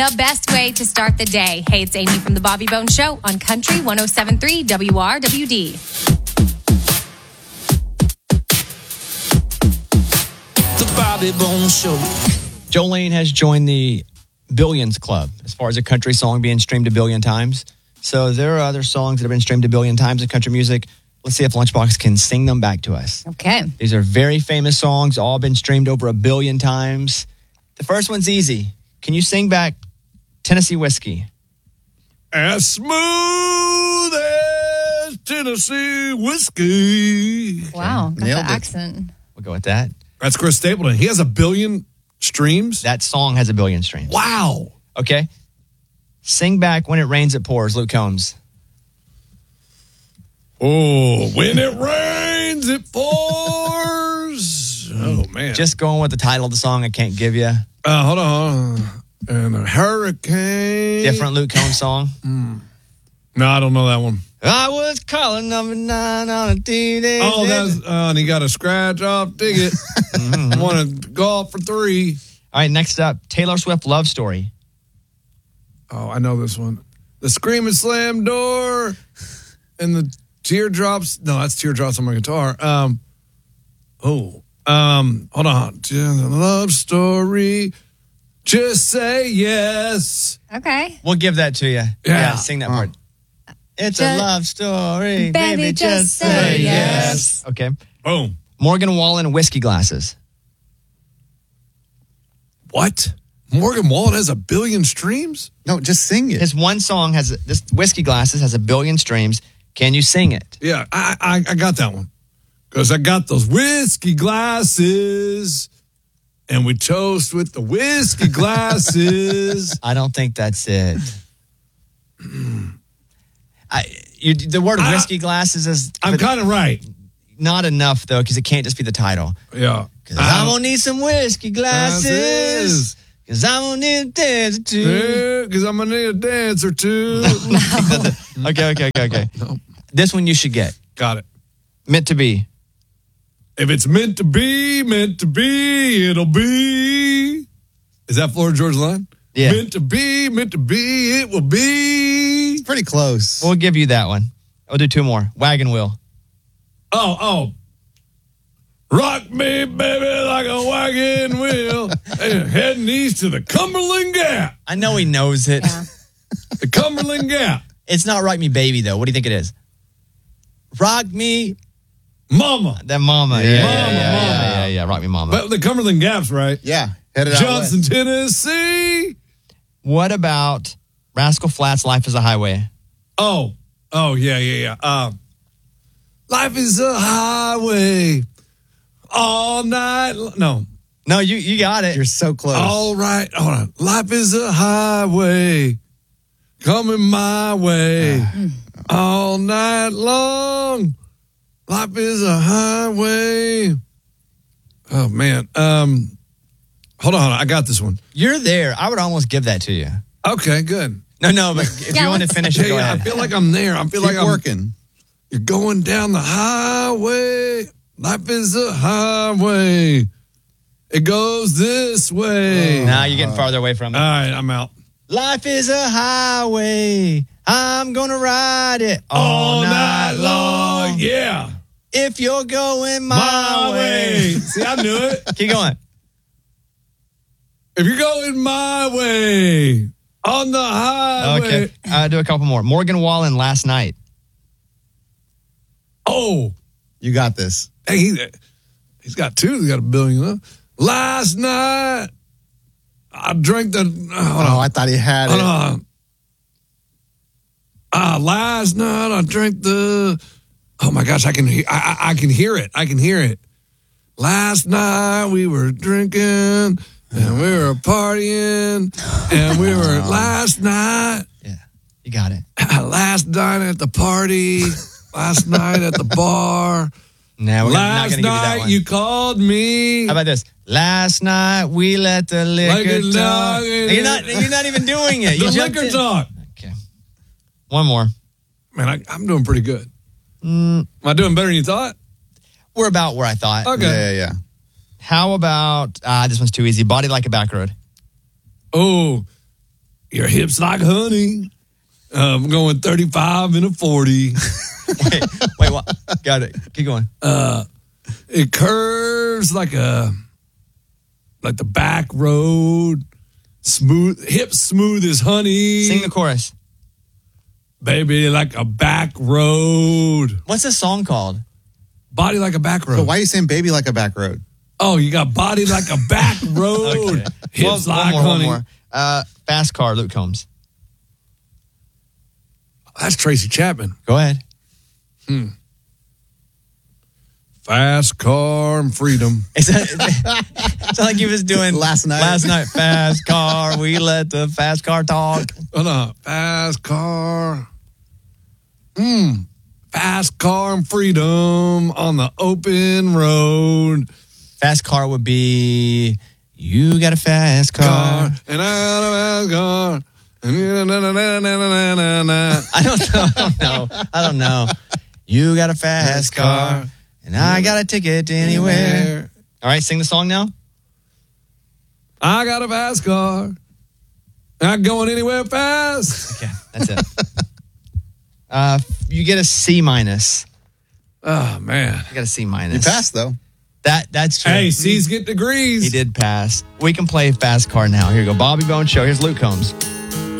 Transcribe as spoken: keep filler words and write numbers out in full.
The best way to start the day. Hey, it's Amy from the Bobby Bones Show on Country one oh seven point three W R W D. The Bobby Bones Show. Jolene has joined the Billions Club as far as a country song being streamed a billion times. So there are other songs that have been streamed a billion times in country music. Let's see if Lunchbox can sing them back to us. Okay. These are very famous songs, all been streamed over a billion times. The first one's easy. Can you sing back Tennessee Whiskey? As smooth as Tennessee whiskey. Wow, got the Nailed it. accent. We'll go with that. That's Chris Stapleton. He has a billion streams. That song has a billion streams. Wow. Okay. Sing back When It Rains, It Pours, Luke Combs. Oh, when it rains, it pours. Oh, man. Just going with the title of the song I can't give you. Uh, hold on. And a hurricane. Different Luke Combs song. No, I don't know that one. I was calling number nine on a D D. Oh, that's, uh, and he got a scratch off ticket. I want to go off for three. All right, next up, Taylor Swift Love Story. Oh, I know this one. The screaming slam door and the teardrops. No, that's teardrops on my guitar. Um, oh, um, hold on. Love story. Just say yes. Okay. We'll give that to you. Yeah. sing that part. It's Just- a love story. Baby, Baby, just just say say yes. yes. Okay. Boom. Morgan Wallen Whiskey Glasses. What? Morgan Wallen has a billion streams? No, just sing it. His one song has, this Whiskey Glasses has a billion streams. Can you sing it? Yeah, I I, I got that one. Because I got those whiskey glasses. And we toast with the whiskey glasses. I don't think that's it. I, you, the word I- whiskey glasses is I'm kind of right. not enough, though, because it can't just be the title. Yeah. Because I'm going to need some whiskey glasses. Glasses. Because I'm going to need a dance or two. Because I'm going to need a dance or two. Okay, okay, okay, okay. No. This one you should get. Got it. Meant to Be. If it's meant to be, meant to be, it'll be. Is that Florida Georgia line? Yeah. Meant to be, meant to be, it will be. It's pretty close. We'll give you that one. I'll do two more. Wagon Wheel. Oh, oh. Rock me, baby, like a wagon wheel. And heading east to the Cumberland Gap. I know he knows it. Yeah. The Cumberland Gap. It's not Rock Me Baby, though. What do you think it is? Rock Me, Mama. that Mama. Yeah, Yeah. yeah, Mama, yeah, Mama. yeah, yeah, yeah. Rock Me Mama. But the Cumberland Gap's right. Yeah. Headed out Johnson, west. Tennessee. What about Rascal Flatts' Life is a Highway? Oh, oh, yeah, yeah, yeah. Um, life is a highway all night. lo- No. No, you you got it. You're so close. All right. Hold on. Life is a highway coming my way all night long. Life is a highway. Oh, man. Um, hold on. I got this one. You're there. I would almost give that to you. Okay, good. No, no, but if Yeah, you want to let's- finish Yeah, it, go yeah, I ahead. feel like I'm there. I feel Keep like I'm working. You're going down the highway. Life is a highway. It goes this way. Now you're getting farther away from it. All right, I'm out. Life is a highway. I'm going to ride it all, All night long. Yeah. If you're going my, My way. way. See, I knew it. Keep going. If you're going my way on the highway. Okay. I'll do a couple more. Morgan Wallen, Last Night. Oh, You got this. hey, he, he's got two. He's got a billion. Huh? Last night, I drank the. Hold Oh, on. I thought he had Hold it. on. Ah, last night I drank the. Oh my gosh, I can hear. I, I, I can hear it. I can hear it. Last night we were drinking and we were partying and we were last night. Yeah. You got it. Last night at the party. Last night at the bar. Now we're not Last going to give you that night one. you called me. How about this? Last night we let the liquor Like a talk. dog. You're not, you're not even doing it. You The jumped liquor in. talk. Okay. One more. Man, I, I'm doing pretty good. Mm, Am I doing better than you thought? we're about where I thought. Okay. Yeah, yeah, yeah. How about, ah, this one's too easy. Body Like a Back Road. Oh, Your hips like honey. Uh, I'm going thirty-five and a forty. Wait, wait, what? Got it. Keep going. Uh, it curves like a like the back road. Smooth, hips smooth as honey. Sing the chorus. Baby, like a back road. What's this song called? Body like a back road. So why are you saying baby like a back road? Oh, you got body like a back road. Okay. Hips One- like one more, honey. one more. Uh, Fast Car, Luke Combs. That's Tracy Chapman. Go ahead. Fast car and freedom. Is that, is that- it's like he was doing Last night. Last night, fast car. We let the fast car talk. Oh, no. Fast car. Mm. Fast car and freedom on the open road. Fast car would be you got a fast car. Car. And I got a fast car. And na, na, na, na, na, na, na. I don't know. I don't know. I don't know. You got a fast car, and I got a ticket to anywhere. All right, sing the song now. I got a fast car. Not going anywhere fast. Okay, that's it. uh, you get a C minus. Oh, man. You got a C You minus. passed though. That that's true. Hey, C's get degrees. He did pass. We can play fast car now. Here you go. Bobby Bone Show. Here's Luke Combs.